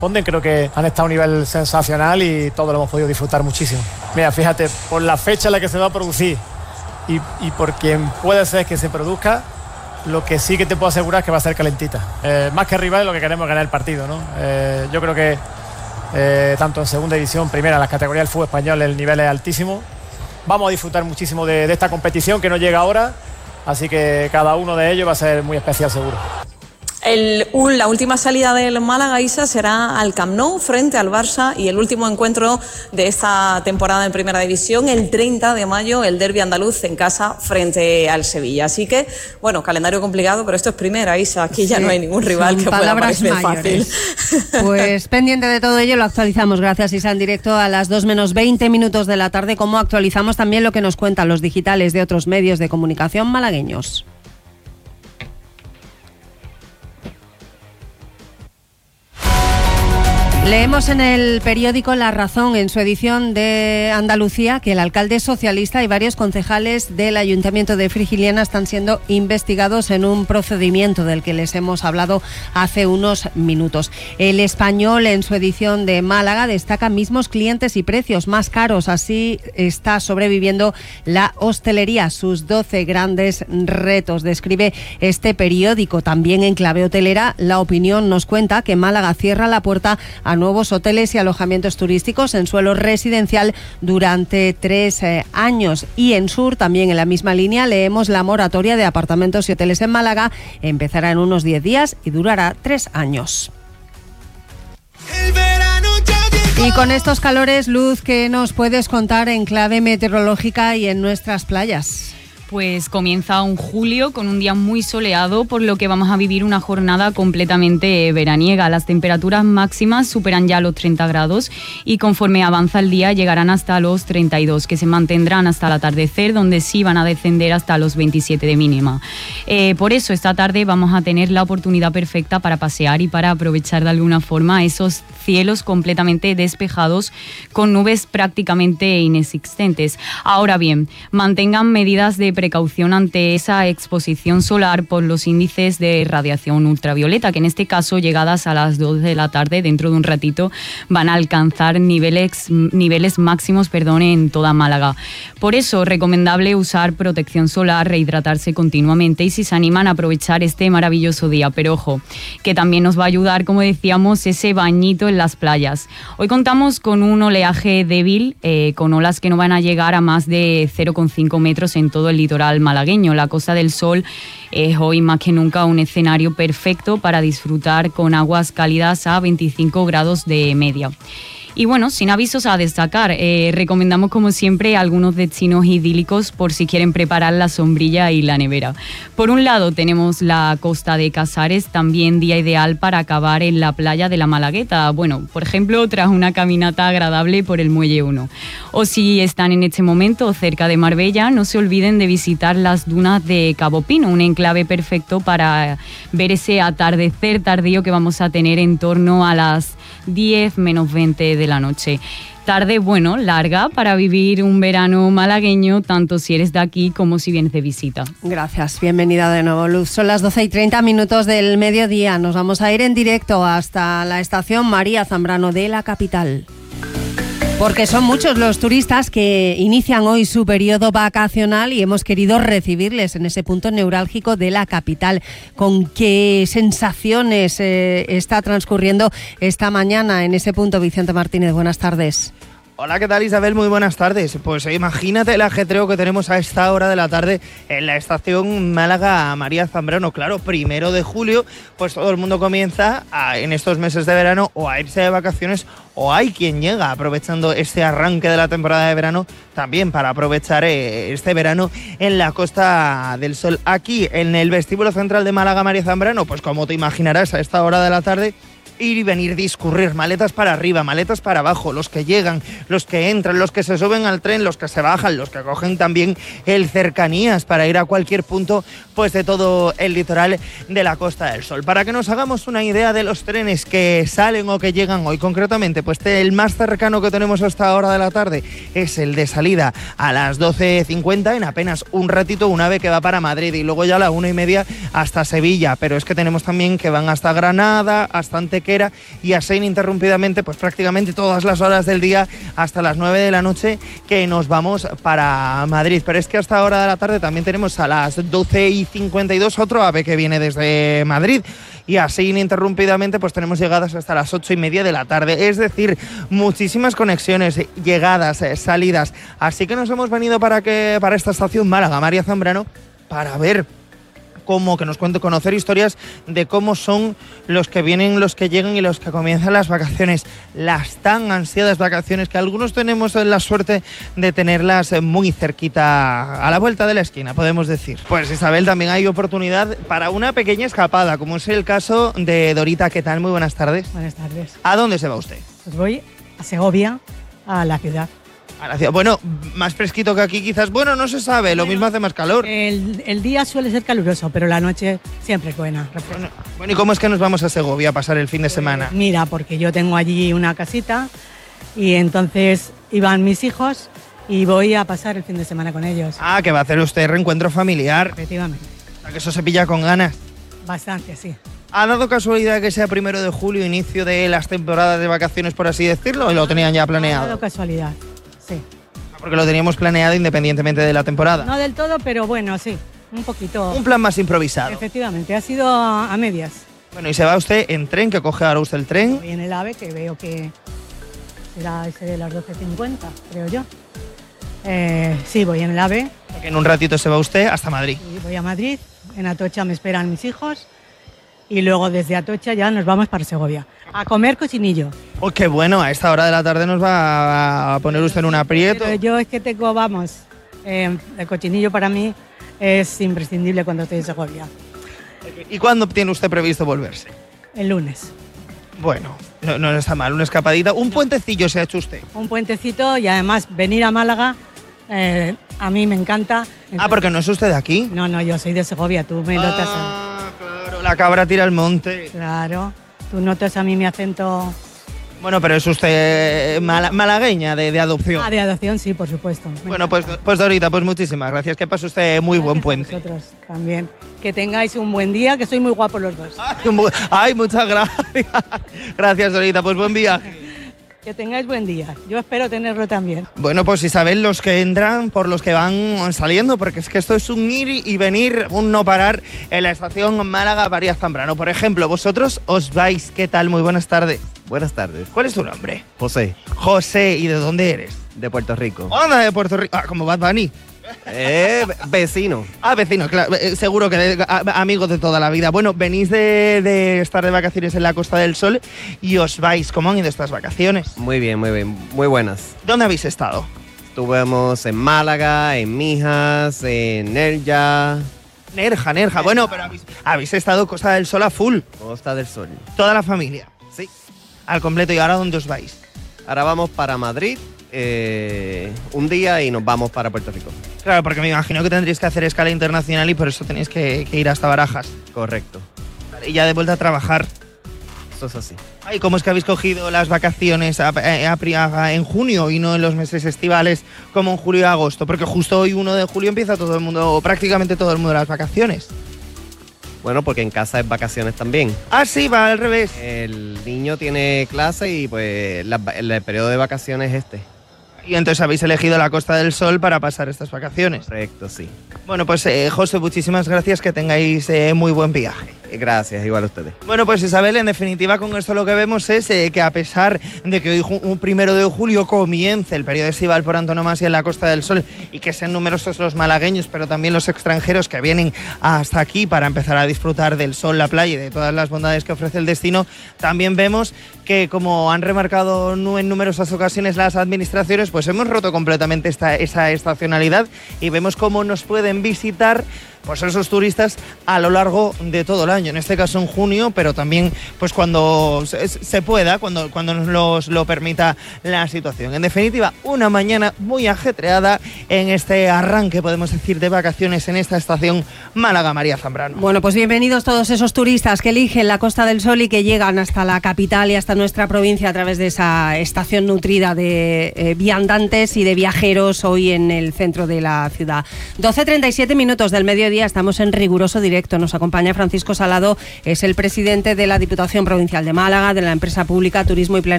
Creo que han estado a un nivel sensacional y todos lo hemos podido disfrutar muchísimo. Mira, fíjate, por la fecha en la que se va a producir y por quien puede ser que se produzca, lo que sí que te puedo asegurar es que va a ser calentita. Más que rival, lo que queremos es ganar el partido, ¿no? Yo creo que tanto en segunda división, primera, en las categorías del fútbol español, el nivel es altísimo. Vamos a disfrutar muchísimo de esta competición que no llega ahora, así que cada uno de ellos va a ser muy especial seguro. La última salida del Málaga, Isa, será al Camp Nou frente al Barça, y el último encuentro de esta temporada en Primera División el 30 de mayo, el derbi andaluz en casa frente al Sevilla. Así que, bueno, calendario complicado, pero esto es Primera, Isa, aquí ya no hay ningún rival que pueda parecer fácil. Pues pendiente de todo ello lo actualizamos, gracias Isa, en directo a las 2 menos 20 minutos de la tarde, como actualizamos también lo que nos cuentan los digitales de otros medios de comunicación malagueños. Leemos en el periódico La Razón, en su edición de Andalucía, que el alcalde socialista y varios concejales del Ayuntamiento de Frigiliana están siendo investigados en un procedimiento del que les hemos hablado hace unos minutos. El Español, en su edición de Málaga, destaca mismos clientes y precios más caros. Así está sobreviviendo la hostelería, sus 12 grandes retos, describe este periódico. También en clave hotelera, La Opinión nos cuenta que Málaga cierra la puerta a nuevos hoteles y alojamientos turísticos en suelo residencial durante 3 años. Y en Sur, también en la misma línea, leemos la moratoria de apartamentos y hoteles en Málaga. Empezará en unos 10 días y durará 3 años. Y con estos calores, Luz, ¿qué nos puedes contar en clave meteorológica y en nuestras playas? Pues comienza un julio con un día muy soleado, por lo que vamos a vivir una jornada completamente veraniega. Las temperaturas máximas superan ya los 30 grados y conforme avanza el día llegarán hasta los 32, que se mantendrán hasta el atardecer, donde sí van a descender hasta los 27 de mínima. Por eso esta tarde vamos a tener la oportunidad perfecta para pasear y para aprovechar de alguna forma esos cielos completamente despejados con nubes prácticamente inexistentes. Ahora bien, mantengan medidas de precaución ante esa exposición solar por los índices de radiación ultravioleta, que en este caso, llegadas a las 2 de la tarde, dentro de un ratito, van a alcanzar niveles máximos en toda Málaga. Por eso, recomendable usar protección solar, rehidratarse continuamente y, si se animan, a aprovechar este maravilloso día. Pero ojo, que también nos va a ayudar, como decíamos, ese bañito en las playas. Hoy contamos con un oleaje débil, con olas que no van a llegar a más de 0,5 metros en todo el litoral malagueño. La Costa del Sol es hoy más que nunca un escenario perfecto para disfrutar con aguas cálidas a 25 grados de media. Y bueno, sin avisos a destacar, recomendamos como siempre algunos destinos idílicos por si quieren preparar la sombrilla y la nevera. Por un lado tenemos la costa de Casares, también día ideal para acabar en la playa de la Malagueta. Bueno, por ejemplo, tras una caminata agradable por el Muelle 1. O si están en este momento cerca de Marbella, no se olviden de visitar las dunas de Cabo Pino, un enclave perfecto para ver ese atardecer tardío que vamos a tener en torno a las 10 menos 20 de la noche. Tarde, larga para vivir un verano malagueño, tanto si eres de aquí como si vienes de visita. Gracias, bienvenida de nuevo, Luz. Son las 12:30 del mediodía. Nos vamos a ir en directo hasta la estación María Zambrano de la capital. Porque son muchos los turistas que inician hoy su periodo vacacional y hemos querido recibirles en ese punto neurálgico de la capital. ¿Con qué sensaciones está transcurriendo esta mañana en ese punto, Vicente Martínez? Buenas tardes. Hola, ¿qué tal, Isabel? Muy buenas tardes. Pues imagínate el ajetreo que tenemos a esta hora de la tarde en la estación Málaga María Zambrano. Claro, 1 de julio, pues todo el mundo comienza en estos meses de verano o a irse de vacaciones, o hay quien llega aprovechando este arranque de la temporada de verano también para aprovechar este verano en la Costa del Sol. Aquí, en el vestíbulo central de Málaga María Zambrano, pues como te imaginarás, a esta hora de la tarde, ir y venir, discurrir, maletas para arriba, maletas para abajo, los que llegan, los que entran, los que se suben al tren, los que se bajan, los que cogen también el cercanías para ir a cualquier punto pues de todo el litoral de la Costa del Sol. Para que nos hagamos una idea de los trenes que salen o que llegan hoy concretamente, pues el más cercano que tenemos hasta ahora de la tarde es el de salida a las 12:50, en apenas un ratito, un AVE que va para Madrid, y luego ya a la 1:30 hasta Sevilla, pero es que tenemos también que van hasta Granada, hasta Antequera, Antequera y así ininterrumpidamente, pues prácticamente todas las horas del día hasta las 9 de la noche que nos vamos para Madrid. Pero es que hasta ahora de la tarde también tenemos a las 12:52 otro AVE que viene desde Madrid. Y así ininterrumpidamente pues tenemos llegadas hasta las 8:30 de la tarde. Es decir, muchísimas conexiones, llegadas, salidas. Así que nos hemos venido para esta estación Málaga, María Zambrano, para ver cómo, que nos cuente, conocer historias de cómo son los que vienen, los que llegan y los que comienzan las vacaciones. Las tan ansiadas vacaciones que algunos tenemos la suerte de tenerlas muy cerquita, a la vuelta de la esquina, podemos decir. Pues Isabel, también hay oportunidad para una pequeña escapada, como es el caso de Dorita. ¿Qué tal? Muy buenas tardes. Buenas tardes. ¿A dónde se va usted? Pues voy a Segovia, a la ciudad. A la ciudad. Bueno, más fresquito que aquí quizás. Bueno, no se sabe, lo mismo hace más calor. El día suele ser caluroso, pero la noche siempre es buena. Bueno, ¿y cómo es que nos vamos a Segovia a pasar el fin de semana? Mira, porque yo tengo allí una casita y entonces iban mis hijos y voy a pasar el fin de semana con ellos. Ah, que va a hacer usted reencuentro familiar. Efectivamente. O sea, que eso se pilla con ganas. Bastante, sí. ¿Ha dado casualidad que sea 1 de julio, inicio de las temporadas de vacaciones, por así decirlo, o lo tenían ya planeado? Ha dado casualidad, sí. Porque lo teníamos planeado independientemente de la temporada. No del todo, pero bueno, sí, un poquito. Un plan más improvisado. Efectivamente, ha sido a medias. Bueno, y se va usted en tren, que coge ahora usted el tren. Voy en el AVE, que veo que será ese de las 12:50, creo yo. Sí, voy en el AVE. Que en un ratito se va usted hasta Madrid. Y voy a Madrid, en Atocha me esperan mis hijos y luego desde Atocha ya nos vamos para Segovia a comer cochinillo. Oh, qué bueno, a esta hora de la tarde nos va a poner usted en un aprieto. Pero yo es que tengo, el cochinillo para mí es imprescindible cuando estoy en Segovia. ¿Y cuándo tiene usted previsto volverse? El lunes. Bueno, no está mal, una escapadita. Un puentecillo se ha hecho usted. Un puentecito y además venir a Málaga a mí me encanta. Ah, porque no es usted de aquí. No, yo soy de Segovia, tú me notas. Claro, la cabra tira al monte. Claro, tú notas a mí mi acento. Bueno, pero es usted malagueña de adopción. Ah, de adopción, sí, por supuesto. Bueno, pues Dorita, pues muchísimas gracias. Que pase usted muy buen puente. Vosotros también. Que tengáis un buen día, que sois muy guapos los dos. Ay, muchas gracias. Gracias, Dorita, pues buen viaje. Que tengáis buen día. Yo espero tenerlo también. Bueno, pues Isabel, los que entran por los que van saliendo, porque es que esto es un ir y venir, un no parar en la estación Málaga María Zambrano. Por ejemplo, vosotros os vais. ¿Qué tal? Muy buenas tardes. Buenas tardes. ¿Cuál es tu nombre? José. José, ¿y de dónde eres? De Puerto Rico. Anda, de Puerto Rico. Ah, como Bad Bunny. Vecino. Ah, vecino, claro. Seguro que amigos de toda la vida. Bueno, venís de estar de vacaciones en la Costa del Sol y os vais. ¿Cómo han ido estas vacaciones? Muy bien, muy buenas. ¿Dónde habéis estado? Estuvimos en Málaga, en Mijas, en Nerja. Nerja. Bueno, pero habéis estado Costa del Sol a full. Costa del Sol. Toda la familia. Sí. Al completo. ¿Y ahora dónde os vais? Ahora vamos para Madrid un día y nos vamos para Puerto Rico. Claro, porque me imagino que tendréis que hacer escala internacional y por eso tenéis que ir hasta Barajas. Correcto. Y ya de vuelta a trabajar. Eso es así. Ay, ¿cómo es que habéis cogido las vacaciones en junio y no en los meses estivales como en julio y agosto? Porque justo hoy 1 de julio empieza todo el mundo, o prácticamente todo el mundo, las vacaciones. Bueno, porque en casa es vacaciones también. Ah, sí, va al revés. El niño tiene clase y pues el periodo de vacaciones es este. Y entonces habéis elegido la Costa del Sol para pasar estas vacaciones. Correcto, sí. Bueno, pues José, muchísimas gracias, que tengáis muy buen viaje. Gracias, igual a ustedes. Bueno, pues Isabel, en definitiva con esto lo que vemos es que a pesar de que hoy 1 de julio comience el periodo estival por antonomasia en la Costa del Sol y que sean numerosos los malagueños, pero también los extranjeros que vienen hasta aquí para empezar a disfrutar del sol, la playa y de todas las bondades que ofrece el destino, también vemos que, como han remarcado en numerosas ocasiones las administraciones, pues hemos roto completamente esa estacionalidad y vemos cómo nos pueden visitar pues esos turistas a lo largo de todo el año, en este caso en junio, pero también pues cuando se pueda, cuando nos lo permita la situación. En definitiva, una mañana muy ajetreada en este arranque, podemos decir, de vacaciones en esta estación Málaga María Zambrano. Bueno, pues bienvenidos todos esos turistas que eligen la Costa del Sol y que llegan hasta la capital y hasta nuestra provincia a través de esa estación nutrida de viandantes y de viajeros hoy en el centro de la ciudad. 12:37 del mediodía. mediodía estamos en riguroso directo. Nos acompaña Francisco Salado, es el presidente de la Diputación Provincial de Málaga, de la empresa pública Turismo y Planeamiento